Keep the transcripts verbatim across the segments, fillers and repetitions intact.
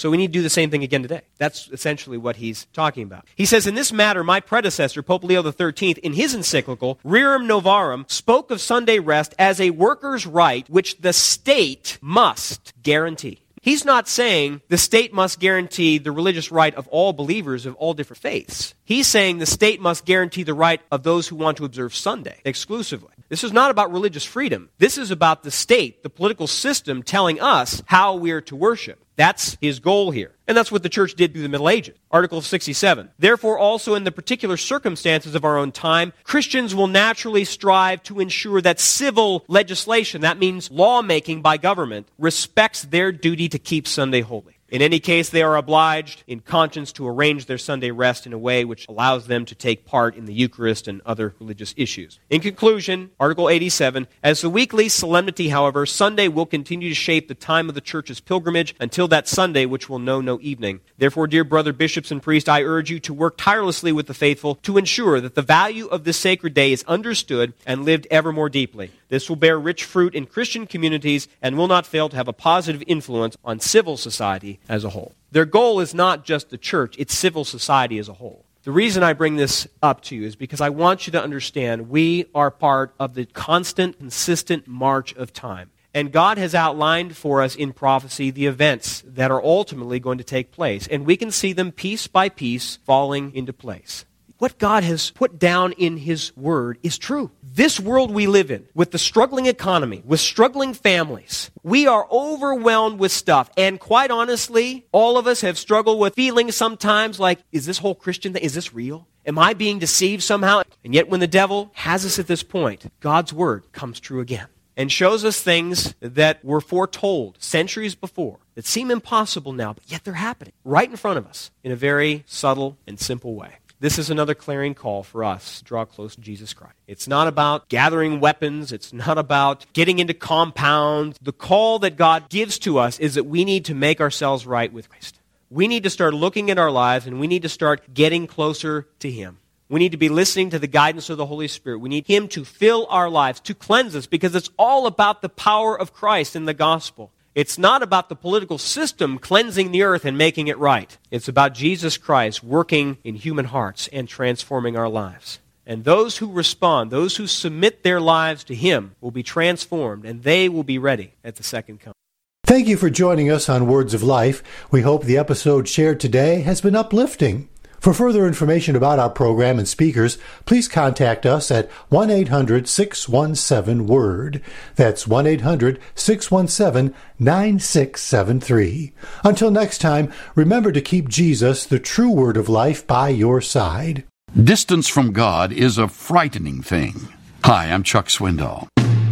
So we need to do the same thing again today. That's essentially what he's talking about. He says, in this matter, my predecessor, Pope Leo the thirteenth, in his encyclical, Rerum Novarum, spoke of Sunday rest as a worker's right which the state must guarantee. He's not saying the state must guarantee the religious right of all believers of all different faiths. He's saying the state must guarantee the right of those who want to observe Sunday exclusively. This is not about religious freedom. This is about the state, the political system, telling us how we are to worship. That's his goal here. And that's what the church did through the Middle Ages. Article sixty-seven. Therefore, also in the particular circumstances of our own time, Christians will naturally strive to ensure that civil legislation, that means lawmaking by government, respects their duty to keep Sunday holy. In any case, they are obliged in conscience to arrange their Sunday rest in a way which allows them to take part in the Eucharist and other religious issues. In conclusion, Article eighty-seven, as the weekly solemnity, however, Sunday will continue to shape the time of the church's pilgrimage until that Sunday which will know no evening. Therefore, dear brother bishops and priests, I urge you to work tirelessly with the faithful to ensure that the value of this sacred day is understood and lived ever more deeply. This will bear rich fruit in Christian communities and will not fail to have a positive influence on civil society as a whole. Their goal is not just the church, it's civil society as a whole. The reason I bring this up to you is because I want you to understand we are part of the constant, consistent march of time. And God has outlined for us in prophecy the events that are ultimately going to take place. And we can see them piece by piece falling into place. What God has put down in His Word is true. This world we live in, with the struggling economy, with struggling families, we are overwhelmed with stuff. And quite honestly, all of us have struggled with feeling sometimes like, is this whole Christian thing, is this real? Am I being deceived somehow? And yet when the devil has us at this point, God's Word comes true again and shows us things that were foretold centuries before that seem impossible now, but yet they're happening right in front of us in a very subtle and simple way. This is another clarion call for us to draw close to Jesus Christ. It's not about gathering weapons. It's not about getting into compounds. The call that God gives to us is that we need to make ourselves right with Christ. We need to start looking at our lives and we need to start getting closer to Him. We need to be listening to the guidance of the Holy Spirit. We need Him to fill our lives, to cleanse us, because it's all about the power of Christ in the gospel. It's not about the political system cleansing the earth and making it right. It's about Jesus Christ working in human hearts and transforming our lives. And those who respond, those who submit their lives to Him will be transformed, and they will be ready at the second coming. Thank you for joining us on Words of Life. We hope the episode shared today has been uplifting. For further information about our program and speakers, please contact us at one eight hundred six one seven WORD. That's one eight hundred six one seven nine six seven three. Until next time, remember to keep Jesus, the true Word of life, by your side. Distance from God is a frightening thing. Hi, I'm Chuck Swindoll.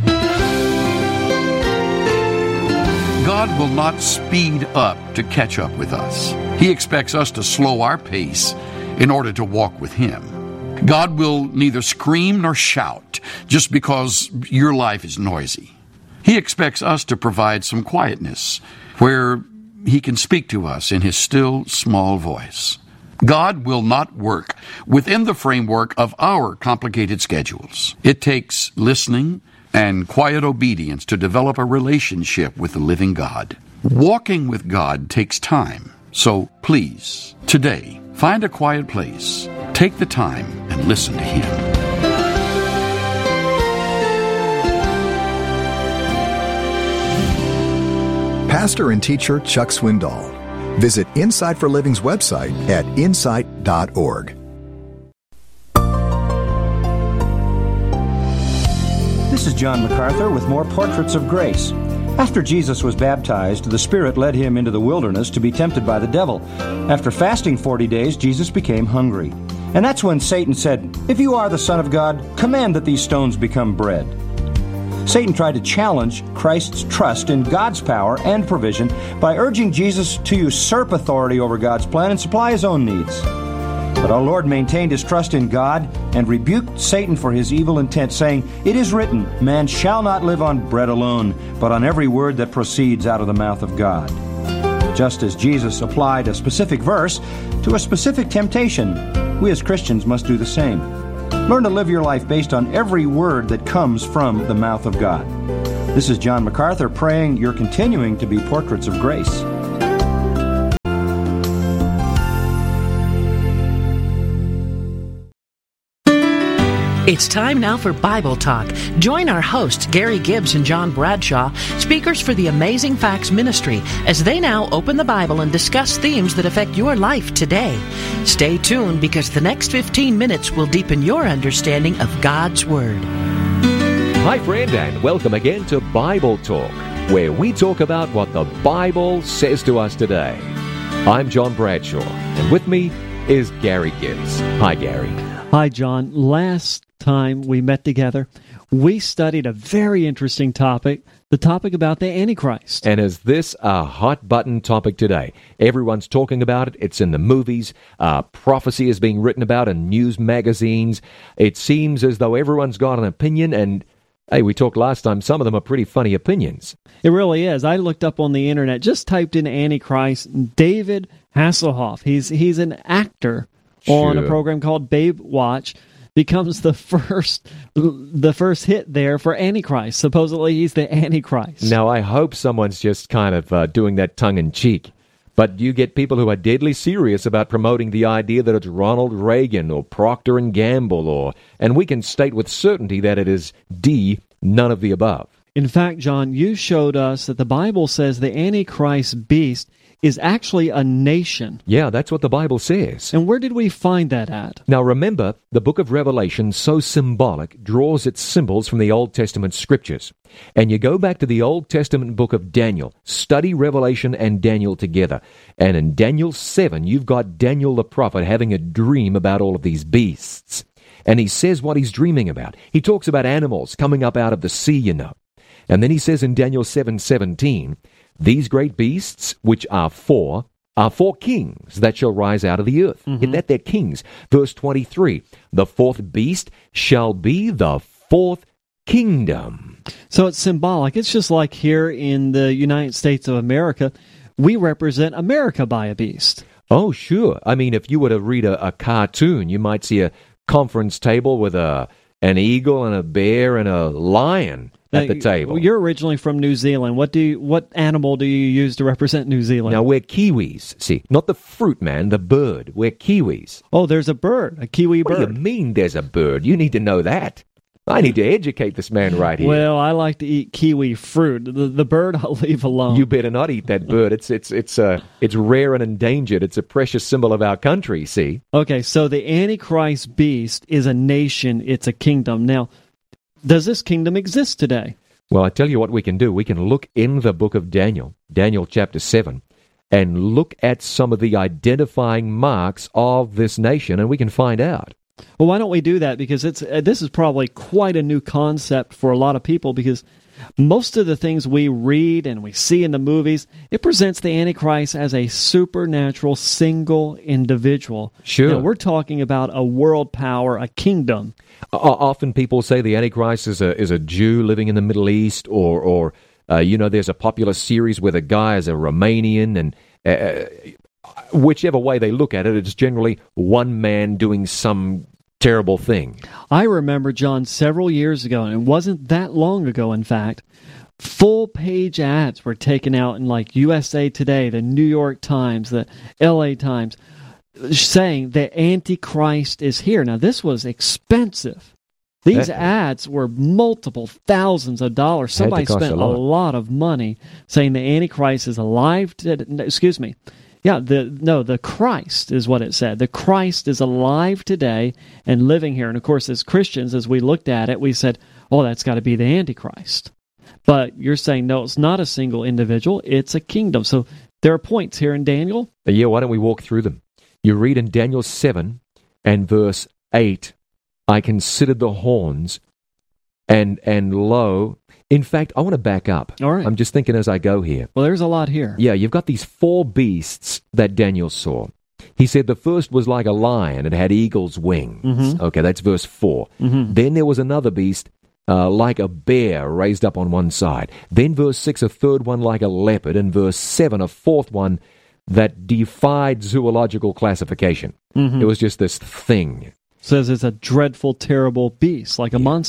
God will not speed up to catch up with us. He expects us to slow our pace in order to walk with Him. God will neither scream nor shout just because your life is noisy. He expects us to provide some quietness where He can speak to us in His still, small voice. God will not work within the framework of our complicated schedules. It takes listening and quiet obedience to develop a relationship with the living God. Walking with God takes time. So please, today, find a quiet place, take the time, and listen to Him. Pastor and teacher Chuck Swindoll. Visit Insight for Living's website at insight dot org. This is John MacArthur with more Portraits of Grace. After Jesus was baptized, the Spirit led Him into the wilderness to be tempted by the devil. After fasting forty days, Jesus became hungry. And that's when Satan said, "If you are the Son of God, command that these stones become bread." Satan tried to challenge Christ's trust in God's power and provision by urging Jesus to usurp authority over God's plan and supply His own needs. But our Lord maintained His trust in God and rebuked Satan for his evil intent, saying, "It is written, man shall not live on bread alone, but on every word that proceeds out of the mouth of God." Just as Jesus applied a specific verse to a specific temptation, we as Christians must do the same. Learn to live your life based on every word that comes from the mouth of God. This is John MacArthur praying you're continuing to be portraits of grace. It's time now for Bible Talk. Join our hosts, Gary Gibbs and John Bradshaw, speakers for the Amazing Facts Ministry, as they now open the Bible and discuss themes that affect your life today. Stay tuned, because the next fifteen minutes will deepen your understanding of God's Word. Hi, friend, and welcome again to Bible Talk, where we talk about what the Bible says to us today. I'm John Bradshaw, and with me is Gary Gibbs. Hi, Gary. Hi, John. Last time we met together, we studied a very interesting topic, the topic about the Antichrist. And is this a hot-button topic today? Everyone's talking about it. It's in the movies. Uh, prophecy is being written about in news magazines. It seems as though everyone's got an opinion, and hey, we talked last time, some of them are pretty funny opinions. It really is. I looked up on the internet, just typed in Antichrist, David Hasselhoff. He's he's an actor on Sure. a program called Babe Watch. Becomes the first the first hit there for Antichrist. Supposedly he's the Antichrist. Now, I hope someone's just kind of uh, doing that tongue-in-cheek. But you get people who are deadly serious about promoting the idea that it's Ronald Reagan or Procter and Gamble, or, and we can state with certainty that it is D, none of the above. In fact, John, you showed us that the Bible says the Antichrist beast is actually a nation. Yeah, that's what the Bible says. And where did we find that at? Now remember, the book of Revelation, so symbolic, draws its symbols from the Old Testament scriptures. And you go back to the Old Testament book of Daniel, study Revelation and Daniel together. And in Daniel seven, you've got Daniel the prophet having a dream about all of these beasts. And he says what he's dreaming about. He talks about animals coming up out of the sea, you know. And then he says in Daniel seven seventeen, these great beasts, which are four, are four kings that shall rise out of the earth. Mm-hmm. Get that? They're kings. Verse twenty-three, the fourth beast shall be the fourth kingdom. So it's symbolic. It's just like here in the United States of America, we represent America by a beast. Oh, sure. I mean, if you were to read a, a cartoon, you might see a conference table with a an eagle and a bear and a lion at the table. You're originally from New Zealand. What do you, what animal do you use to represent New Zealand? Now, we're Kiwis. See, not the fruit man, the bird. We're Kiwis. Oh, there's a bird, a Kiwi What bird. do you mean there's a bird? You need to know that. I need to educate this man right here. Well, I like to eat kiwi fruit. The, the bird I'll leave alone. You better not eat that bird. It's it's it's uh, it's rare and endangered. It's a precious symbol of our country, see? Okay, so the Antichrist beast is a nation. It's a kingdom. Now, does this kingdom exist today? Well, I tell you what we can do. We can look in the book of Daniel, Daniel chapter seven, and look at some of the identifying marks of this nation, and we can find out. Well, why don't we do that? Because it's uh, this is probably quite a new concept for a lot of people, because most of the things we read and we see in the movies, it presents the Antichrist as a supernatural single individual. Sure. Now, we're talking about a world power, a kingdom. O- often people say the Antichrist is a is a Jew living in the Middle East, or, or uh, you know, there's a popular series where the guy is a Romanian, and uh, whichever way they look at it, it's generally one man doing some terrible thing. I remember, John, several years ago, and it wasn't that long ago, in fact, full-page ads were taken out in like U S A Today, the New York Times, the L A Times, saying the Antichrist is here. Now, this was expensive. These That- ads were multiple thousands of dollars. Had to Somebody cost spent a a lot. lot of money saying the Antichrist is alive. To, no, excuse me. Yeah, the no, the Christ is what it said. The Christ is alive today and living here. And of course, as Christians, as we looked at it, we said, oh, that's got to be the Antichrist. But you're saying, no, it's not a single individual. It's a kingdom. So there are points here in Daniel. Yeah, why don't we walk through them? You read in Daniel seven and verse eight, I considered the horns, and and lo, in fact, I want to back up. All right. I'm just thinking as I go here. Well, there's a lot here. Yeah, you've got these four beasts that Daniel saw. He said the first was like a lion. It had eagle's wings. Mm-hmm. Okay, that's verse four. Mm-hmm. Then there was another beast uh, like a bear raised up on one side. Then verse six, a third one like a leopard. And verse seven, a fourth one that defied zoological classification. Mm-hmm. It was just this thing. Says it's a dreadful, terrible beast, like a monster.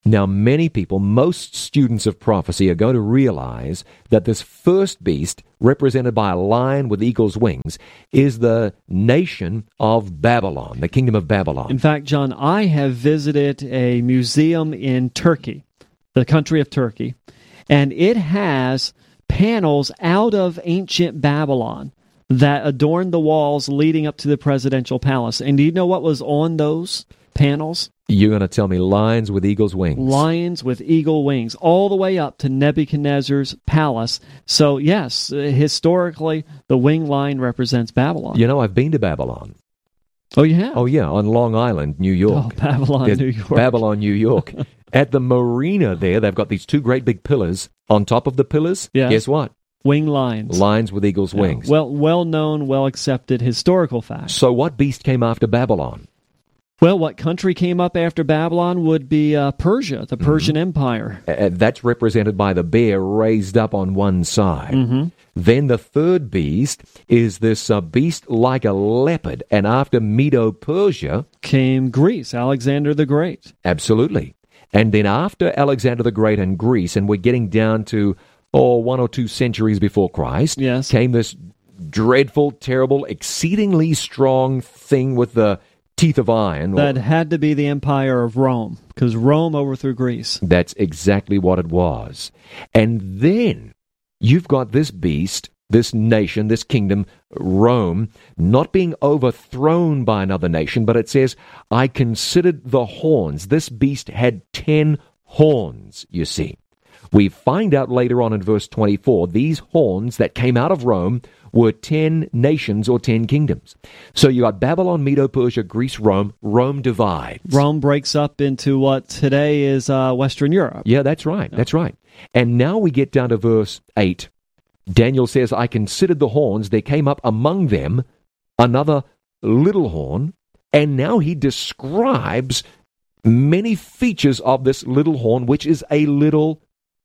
Now, many people, most students of prophecy, are going to realize that this first beast, represented by a lion with eagle's wings, is the nation of Babylon, the kingdom of Babylon. In fact, John, I have visited a museum in Turkey, the country of Turkey, and it has panels out of ancient Babylon that adorn the walls leading up to the presidential palace. And do you know what was on those panels? You're going to tell me lions with eagle's wings. Lions with eagle wings, all the way up to Nebuchadnezzar's palace. So, yes, historically, the winged lion represents Babylon. You know, I've been to Babylon. Oh, you have? Oh, yeah, on Long Island, New York. Oh, Babylon, There's New York. Babylon, New York. At the marina there, they've got these two great big pillars. On top of the pillars, yes. Guess what? Winged lions. Lions with eagle's yeah. wings. Well, well-known, well-accepted historical fact. So what beast came after Babylon? Well, what country came up after Babylon would be uh, Persia, the Persian mm-hmm. Empire. Uh, that's represented by the bear raised up on one side. Mm-hmm. Then the third beast is this uh, beast like a leopard. And after Medo-Persia came Greece, Alexander the Great. Absolutely. And then after Alexander the Great and Greece, and we're getting down to, oh, one or two centuries before Christ, yes. came this dreadful, terrible, exceedingly strong thing with the teeth of iron. That had to be the Empire of Rome, because Rome overthrew Greece. That's exactly what it was. And then you've got this beast, this nation, this kingdom, Rome, not being overthrown by another nation, but it says, I considered the horns. This beast had ten horns, you see. We find out later on in verse twenty-four, these horns that came out of Rome were ten nations or ten kingdoms. So you got Babylon, Medo-Persia, Greece, Rome. Rome divides. Rome breaks up into what today is uh, Western Europe. Yeah, that's right. Yeah. That's right. And now we get down to verse eight. Daniel says, I considered the horns. There came up among them another little horn. And now he describes many features of this little horn, which is a little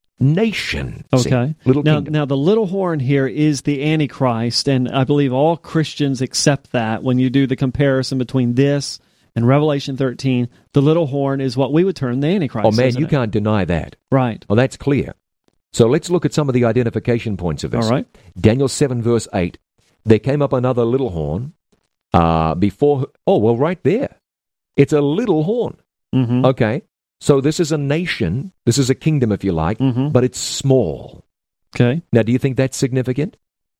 nation. Okay. See, little now, kingdom. now, the little horn here is the Antichrist, and I believe all Christians accept that when you do the comparison between this and Revelation thirteen. The little horn is what we would term the Antichrist. Oh, man, you it? can't deny that. Right. Oh, that's clear. So let's look at some of the identification points of this. All right. Daniel seven, verse eight. There came up another little horn uh, before... Oh, well, right there. It's a little horn. Mm-hmm. Okay. So this is a nation, this is a kingdom, if you like, mm-hmm. but it's small. Okay. Now, do you think that's significant?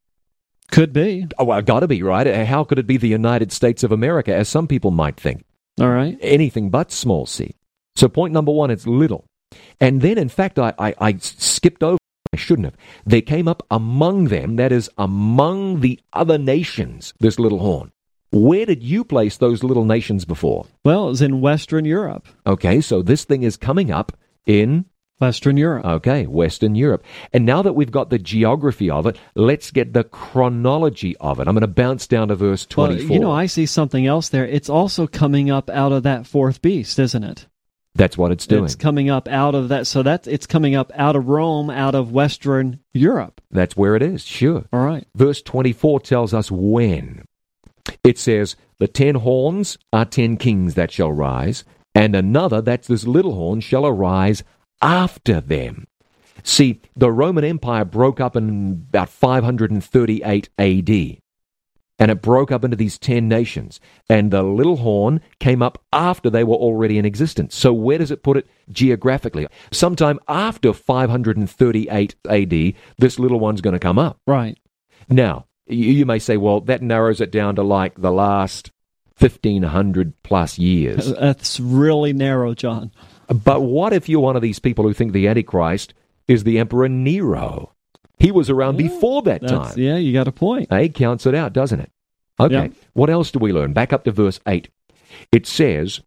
Could be. Oh, well, got to be, right? How could it be the United States of America, as some people might think? All right. Anything but small c. So point number one, it's little. And then, in fact, I, I, I skipped over, I shouldn't have. They came up among them, that is, among the other nations, this little horn. Where did you place those little nations before? Well, it was in Western Europe. Okay, so this thing is coming up in... Western Europe. Okay, Western Europe. And now that we've got the geography of it, let's get the chronology of it. I'm going to bounce down to verse twenty-four. Well, you know, I see something else there. It's also coming up out of that fourth beast, isn't it? That's what it's doing. It's coming up out of that. So that's it's coming up out of Rome, out of Western Europe. That's where it is, sure. All right. Verse twenty-four tells us when. It says, the ten horns are ten kings that shall rise, and another, that's this little horn, shall arise after them. See, the Roman Empire broke up in about five hundred thirty-eight A D, and it broke up into these ten nations, and the little horn came up after they were already in existence. So where does it put it geographically? Sometime after five hundred thirty-eight A D, this little one's going to come up. Right. Now, you may say, well, that narrows it down to like the last fifteen hundred plus years. That's really narrow, John. But what if you're one of these people who think the Antichrist is the Emperor Nero? He was around yeah, before that time. Yeah, you got a point. He counts it out, doesn't it? Okay, yeah. What else do we learn? Back up to verse eight. It says,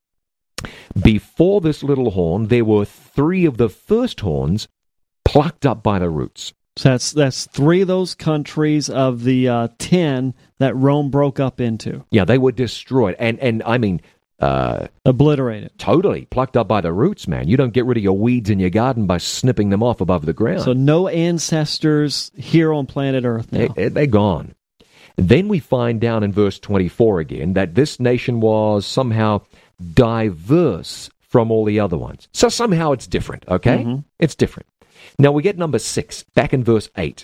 before this little horn, there were three of the first horns plucked up by the roots. So that's that's three of those countries of the uh, ten that Rome broke up into. Yeah, they were destroyed. And, and I mean... Uh, Obliterated. Totally. Plucked up by the roots, man. You don't get rid of your weeds in your garden by snipping them off above the ground. So no ancestors here on planet Earth now. They, they're gone. Then we find down in verse twenty-four again that this nation was somehow diverse from all the other ones. So somehow it's different, okay? Mm-hmm. It's different. Now we get number six, back in verse eight.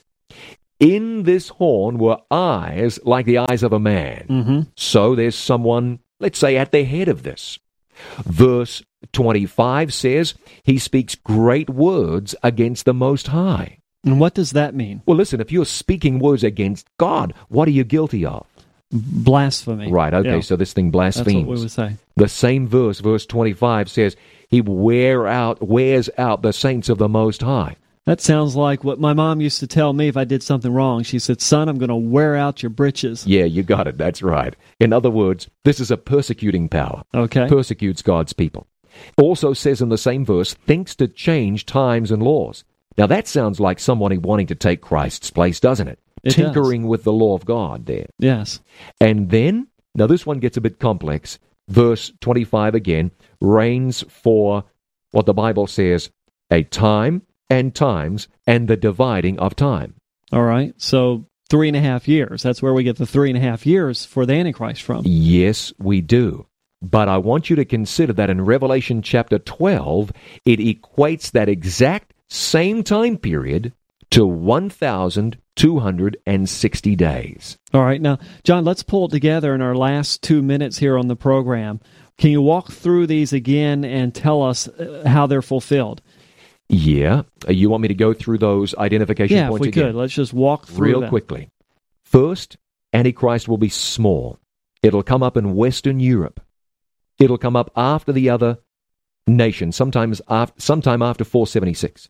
In this horn were eyes like the eyes of a man. Mm-hmm. So there's someone, let's say, at the head of this. Verse twenty-five says, he speaks great words against the Most High. And what does that mean? Well, listen, if you're speaking words against God, what are you guilty of? Blasphemy. Right, okay, Yeah. so this thing blasphemes. That's what we would say. The same verse, verse twenty-five, says, he wear out, wears out the saints of the Most High. That sounds like what my mom used to tell me if I did something wrong. She said, son, I'm going to wear out your britches. Yeah, you got it, that's right. In other words, this is a persecuting power. Okay. Persecutes God's people. Also says in the same verse, thinks to change times and laws. Now that sounds like someone wanting to take Christ's place, doesn't it? It Tinkering with the law of God there. Yes. And then, now this one gets a bit complex. Verse twenty-five again, reigns for what the Bible says, a time and times and the dividing of time. All right. So three and a half years. That's where we get the three and a half years for the Antichrist from. Yes, we do. But I want you to consider that in Revelation chapter twelve, it equates that exact same time period to one thousand two hundred sixty days. All right. Now, John, let's pull it together in our last two minutes here on the program. Can you walk through these again and tell us how they're fulfilled? Yeah. You want me to go through those identification yeah, points if we again? could. Let's just walk through Real them. quickly. First, Antichrist will be small. It'll come up in Western Europe. It'll come up after the other nations, sometimes after, sometime after four seventy-six.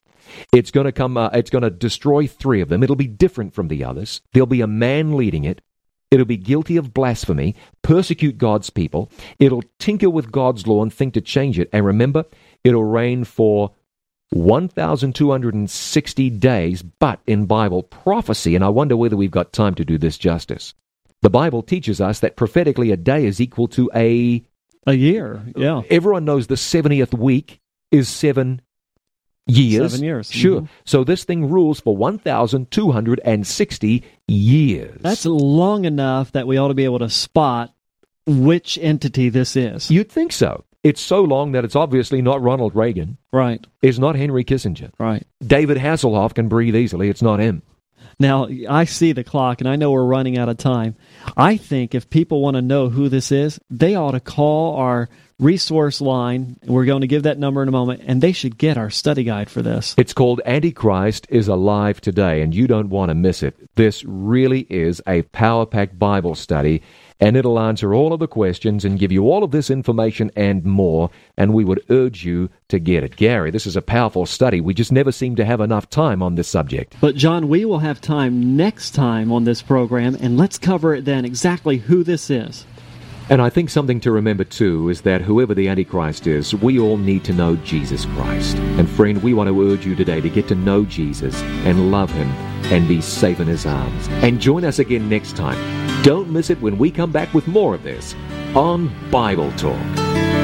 It's going to come. Uh, it's going to destroy three of them. It'll be different from the others. There'll be a man leading it. It'll be guilty of blasphemy, persecute God's people. It'll tinker with God's law and think to change it. And remember, it'll reign for one thousand two hundred sixty days, but in Bible prophecy, and I wonder whether we've got time to do this justice. The Bible teaches us that prophetically a day is equal to a... A year, yeah. Everyone knows the seventieth week is seven years. Seven years. Sure. Mm-hmm. So this thing rules for one thousand two hundred sixty years. That's long enough that we ought to be able to spot which entity this is. You'd think so. It's so long that it's obviously not Ronald Reagan. Right. It's not Henry Kissinger. Right. David Hasselhoff can breathe easily. It's not him. Now, I see the clock, and I know we're running out of time. I think if people want to know who this is, they ought to call our resource line. We're going to give that number in a moment, and they should get our study guide for this. It's called Antichrist is Alive Today, and you don't want to miss it. This really is a power-packed Bible study, and it'll answer all of the questions and give you all of this information and more, and we would urge you to get it. Gary, this is a powerful study. We just never seem to have enough time on this subject. But, John, we will have time next time on this program, and let's cover it then, exactly who this is. And I think something to remember, too, is that whoever the Antichrist is, we all need to know Jesus Christ. And friend, we want to urge you today to get to know Jesus and love Him and be safe in His arms. And join us again next time. Don't miss it when we come back with more of this on Bible Talk.